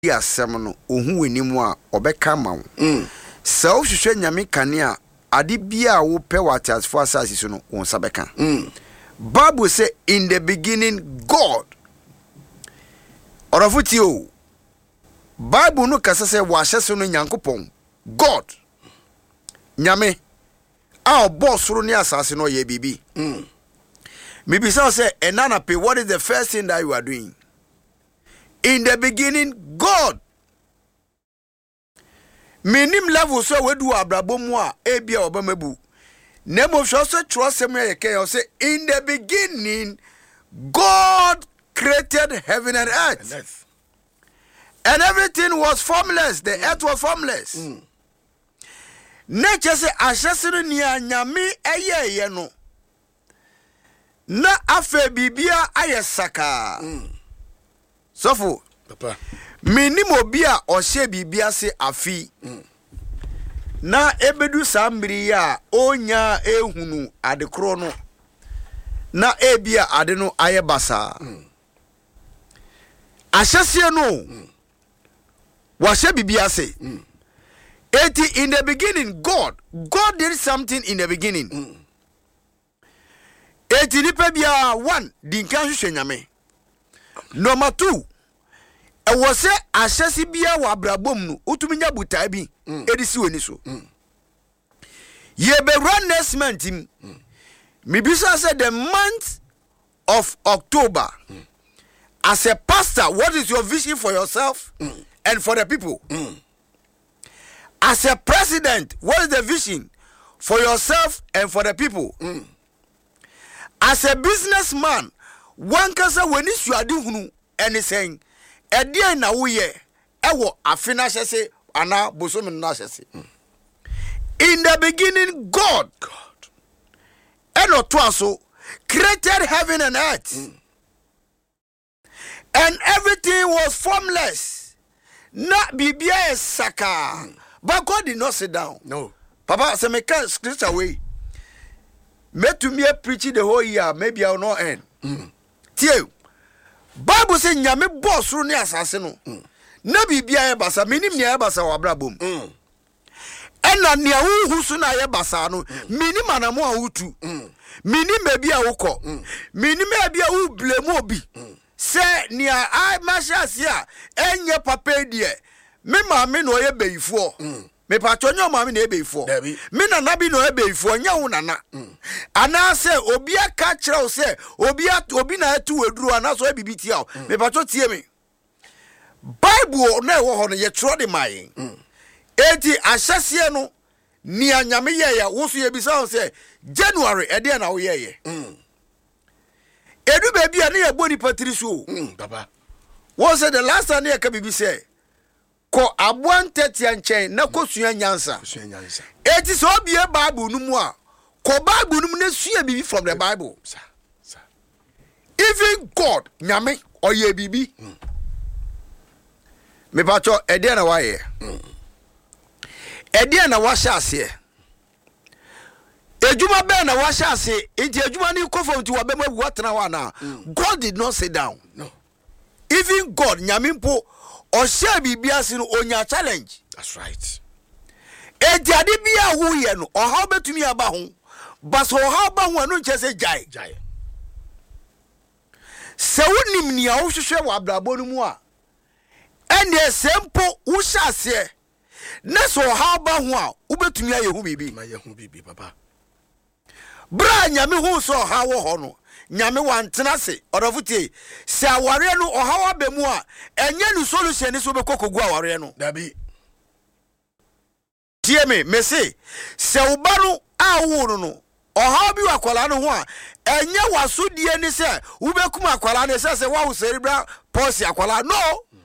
asɛm no ohu w'anim a ɔbɛka ma wo sɛ wohwehwɛ nyame kane a ade bia a wopɛ wɔ ateasefo asase so no wo nsa bɛka Bible say in the beginning God ɔrɔfo tie o Bible no kasa sɛ wɔahyɛ so no Nyankopɔn God nyame a ɔbɔ soro ne asase no ɔyɛ biribi mebisa wo sɛ ɛnanape what is the first thing that you are doing? In the beginning, God. Minim level so we do abrabomu a ebia obamabu. Nemo so trust him say in the beginning God created heaven and earth. And everything was formless. The earth was formless. Nature say ahyesere ni anyame eye no. Na afa bibia ayesaka. Sofo papa minim obi a ohye bibia se afi na ebedu sambiri ya onya ehunu adekro no na ebia ade no aye basa ahyese no wahye bibia se eti in the beginning God did something in the beginning eti nipa bia one dinka hwehwe nyame number 2 e was say ahyesi bia wa abrabom no utumi nya butai bi edisi woni so ye be run next month mibisa say the month of October as a pastor what is your vision for yourself and for the people as a president what is the vision for yourself and for the people as a businessman one kasa weni suade hunu ene sen ede na wo ye ewo afina hyese ana bosom na hyese in the beginning God eno to aso created heaven and earth and everything was formless na bibia saka but God did not sit down no papa say me can scripture way me to me preach the whole year maybe I will not end tie Bible say nyame boss ru ne asase no na bibia ye basa minim ne ye basa wa brabom ena ne awu so na ye basa no minim anamo a wutu minim be bia wukọ minim e bia wu blemu obi se ne a mashasi a enye papa die me ma me no ye beifo me pato nyo ma me na ebeifo me na nabi no ebeifo nya hu nana ana se obi aka kire o se obi na atu weduru ana so ebibiti a me pato tie me Bible na e wo ho no ye tro de mai enti ahyase no ni anyame ye ya wo so ye bisa o se January e de na wo ye ye edu baby na ye boni patri so papa wo say the last time ye ka bibi say ko abwantetia nchen na kosua nyansa eti so bie Bible no mu a ko Bible no mu na sua bibi from the Bible sir even God nyame oye bibi me pacho ede na waye ede na wahya ase ejuma be na wahya ase enti ejuma ni kofo nti wa be mabu watena wa na God did not sit down no even God nyame mpo o share bibia si no onya challenge that's right edi ade bia wo ye no o ha betumi aba ho baso o ha ba ho no nche se jai se wonim ni a wo hwehwe wa abrabo no mu a ene sempo wo hyase na so ha ba ho a wo betumi aye hu bibi ma ye hu bibi papa bra nyame hu so ha wo ho no nyame wantena se orofutie se aware no ohawa bemu a enye ni solution ni so be kokogu aware no dabi tie me se uba no awu no ohawa bi wakwala no ho a enye wasodie ni se wo bekum akwala no se wa wo cerebral palsy akwala no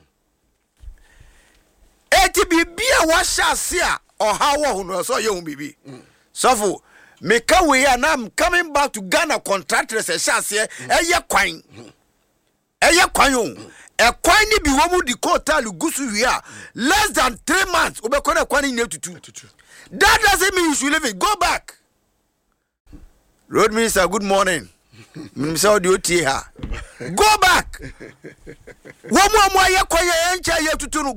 eti bibia wa hyase a ohawa ho no so ye hu bibi sofo Meka we and I'm coming back to Ghana contractors e hyase eye kwan e kwan ni bi wo mu di kotal gusu wi a less than 3 months obekona kwan ni netutu that doesn't mean you should leave it go back. Road minister, good morning. so de otie ha go back wo mo aye koye enche ye tutu